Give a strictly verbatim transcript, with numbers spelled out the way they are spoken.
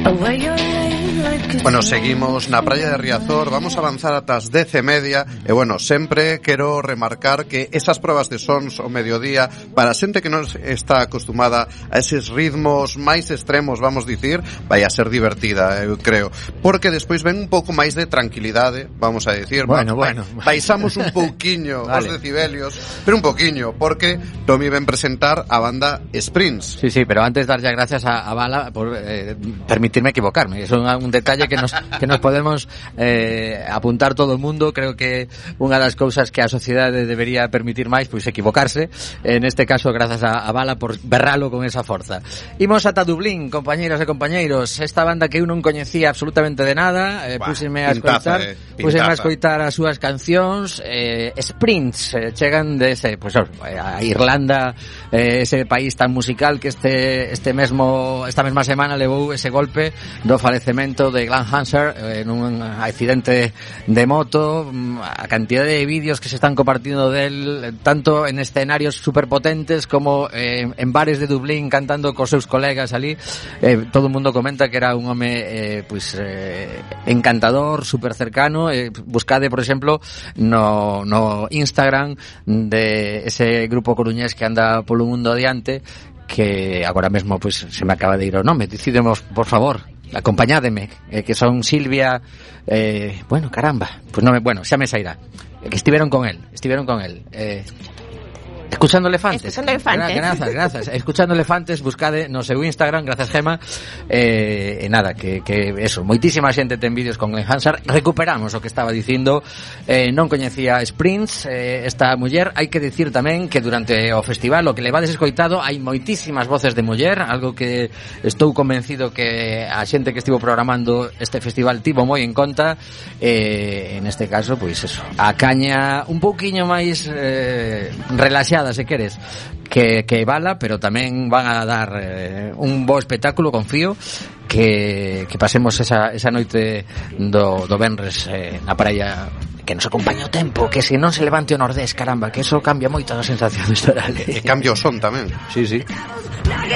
Bueno, seguimos na praia de Riazor, vamos a avanzar ata as dez e media e, bueno, sempre quero remarcar que esas probas de sons ao mediodía, para a xente que non está acostumada a eses ritmos máis extremos, vamos dicir, vai a ser divertida, eu creo, porque despois ven un pouco máis de tranquilidade, vamos a dicir, bueno, ba- bueno. baixamos un pouquiño vale. os decibelios, pero un pouquiño, porque Tomi ven presentar a banda Sprints. Sí, sí, pero antes dar ya gracias a, a Bala por eh, permitirme equivocarme. Es un, un detalle que nos que nos podemos eh, apuntar todo o mundo. Creo que unha das cousas que a sociedade debería permitir máis, pois equivocarse. En este caso, grazas a, a Bala por berralo con esa forza. Imos ata Dublín, compañeiras e compañeiros. Esta banda que eu non coñecía absolutamente de nada, eh, púseme a escoitar, eh, púseme a escoitar as súas cancións, eh, Sprints, eh, chegan desde, pois, pues, a Irlanda, eh, ese país tan musical que este este mesmo esta mesma semana levou ese golpe do falecemento de Glenn Hansard en un accidente de moto, a cantidad de vídeos que se están compartiendo de él, tanto en escenarios superpotentes como eh, en bares de Dublín cantando cos seus colegas ali. Eh, todo o mundo comenta que era un home eh, pues, eh, encantador, super cercano. Eh, buscade, por exemplo, no, no Instagram de ese grupo coruñés que anda polo mundo adiante, que agora mesmo pues se me acaba de ir o nome. Decidemos, por favor, acompañádeme, eh, que son Silvia, eh, bueno, caramba, pues no me, bueno, xa me sairá, eh, que estiveron con él, estiveron con él, eh, Escuchando Elefantes. Escuchando Elefantes. Gracias, gracias. Escuchando Elefantes, buscade no seu Instagram, gracias Gema. Eh, e nada, que, que eso, moitísima xente ten vídeos con Glenn Hansard. Recuperamos o que estaba dicindo. Eh, non coñecía Sprints, eh, esta muller. Hai que dicir tamén que durante o festival, o que levades escoitado, hai moitísimas voces de muller, algo que estou convencido que a xente que estivo programando este festival tivo moi en conta. Eh, en este caso, pois eso, a caña un pouquiño máis eh, relaxada, se queres, que, que Bala, pero tamén van a dar eh, un bo espectáculo, confío que, que pasemos esa, esa noite do, do venres eh, na praia, que nos acompaña o tempo, que se non se levante o nordés, caramba, que eso cambia moito a sensación estoral. E cambia o son tamén. Sí, sí.